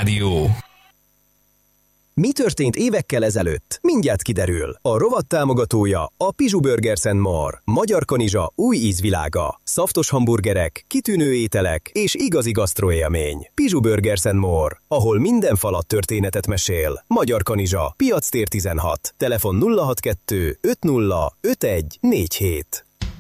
Rádió. Mi történt évekkel ezelőtt? Mindjárt kiderül. A rovat támogatója a Pizsu Burgers & More. Magyar kanizsa új ízvilága. Szaftos hamburgerek, kitűnő ételek és igazi gasztroélmény. Pizsu Burgers & More, ahol minden falat történetet mesél. Magyar kanizsa, Piactér 16. Telefon 062 50 51 47.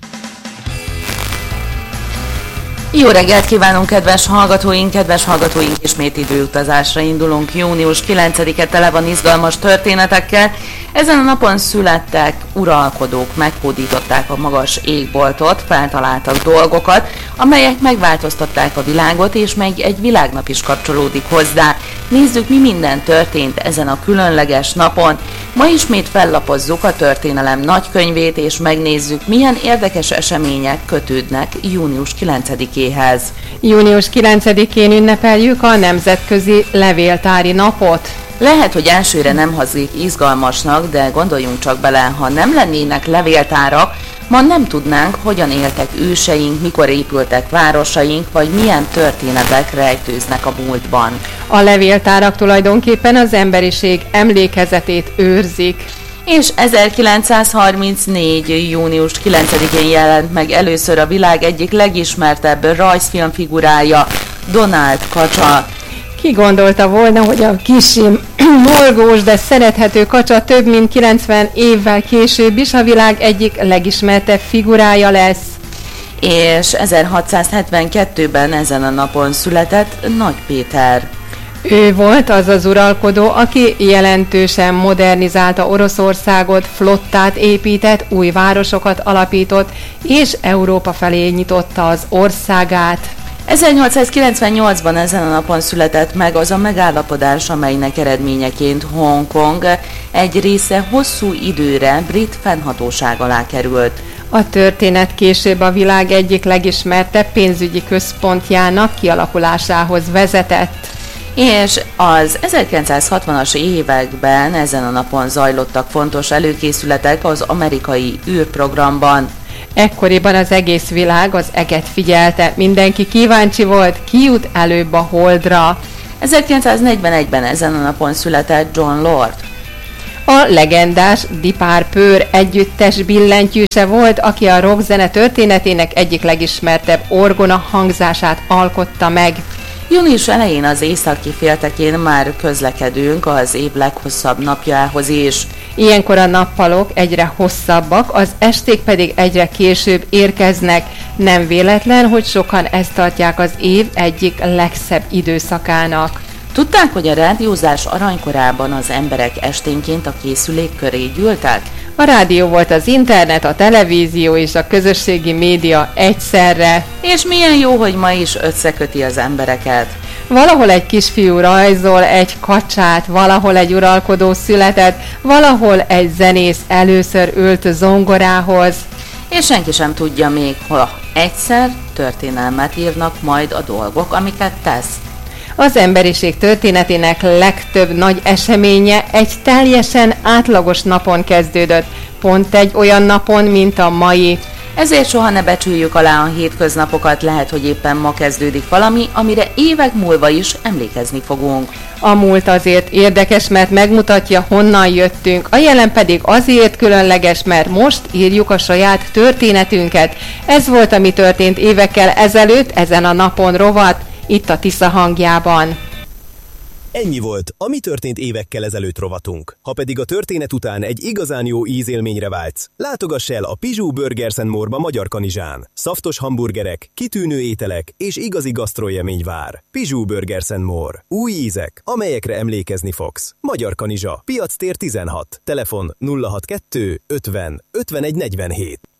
Jó reggelt kívánunk, kedves hallgatóink, ismét időutazásra indulunk. Június 9-e tele van izgalmas történetekkel. Ezen a napon születtek uralkodók, meghódították a magas égboltot, feltaláltak dolgokat, amelyek megváltoztatták a világot, és meg egy világnap is kapcsolódik hozzá. Nézzük, mi minden történt ezen a különleges napon. Ma ismét fellapozzuk a történelem nagykönyvét, és megnézzük, milyen érdekes események kötődnek június 9-éhez. Június 9-én ünnepeljük a Nemzetközi Levéltári Napot. Lehet, hogy elsőre nem hangzik izgalmasnak, de gondoljunk csak bele, ha nem lennének levéltárak, ma nem tudnánk, hogyan éltek őseink, mikor épültek városaink, vagy milyen történetek rejtőznek a múltban. A levéltárak tulajdonképpen az emberiség emlékezetét őrzik. És 1934. június 9-én jelent meg először a világ egyik legismertebb rajzfilm figurája, Donald Kacsa. Ki gondolta volna, hogy a kicsi, morgós, de szerethető kacsa több mint 90 évvel később is a világ egyik legismertebb figurája lesz. És 1672-ben ezen a napon született Nagy Péter. Ő volt az az uralkodó, aki jelentősen modernizálta Oroszországot, flottát épített, új városokat alapított, és Európa felé nyitotta az országát. 1898-ban ezen a napon született meg az a megállapodás, amelynek eredményeként Hongkong egy része hosszú időre brit fennhatóság alá került. A történet később a világ egyik legismertebb pénzügyi központjának kialakulásához vezetett. És az 1960-as években ezen a napon zajlottak fontos előkészületek az amerikai űrprogramban. Ekkoriban az egész világ az eget figyelte, mindenki kíváncsi volt, ki jut előbb a Holdra. 1941-ben ezen a napon született Jon Lord. A legendás Deep Purple együttes billentyűse volt, aki a rockzene történetének egyik legismertebb orgona hangzását alkotta meg. Június elején az északi féltekén már közlekedünk az év leghosszabb napjához is. Ilyenkor a nappalok egyre hosszabbak, az esték pedig egyre később érkeznek. Nem véletlen, hogy sokan ezt tartják az év egyik legszebb időszakának. Tudták, hogy a rádiózás aranykorában az emberek esténként a készülék köré gyűltek? A rádió volt az internet, a televízió és a közösségi média egyszerre. És milyen jó, hogy ma is összeköti az embereket. Valahol egy kisfiú rajzol egy kacsát, valahol egy uralkodó született, valahol egy zenész először ült zongorához. És senki sem tudja még, ha egyszer történelmet írnak majd a dolgok, amiket tesz. Az emberiség történetének legtöbb nagy eseménye egy teljesen átlagos napon kezdődött, pont egy olyan napon, mint a mai. Ezért soha ne becsüljük alá a hétköznapokat, lehet, hogy éppen ma kezdődik valami, amire évek múlva is emlékezni fogunk. A múlt azért érdekes, mert megmutatja, honnan jöttünk, a jelen pedig azért különleges, mert most írjuk a saját történetünket. Ez volt, ami történt évekkel ezelőtt, ezen a napon rovat, itt a Tisza hangjában. Ennyi volt a Mi történt évekkel ezelőtt rovatunk. Ha pedig a történet után egy igazán jó ízélményre vágysz, látogass el a Pizsu Burgers & More-ba Magyar Kanizsán. Szaftos hamburgerek, kitűnő ételek és igazi gasztroélmény vár. Pizsu Burgers & More. Új ízek, amelyekre emlékezni fogsz. Magyar Kanizsa, Piactér 16. Telefon 062 50 51 47.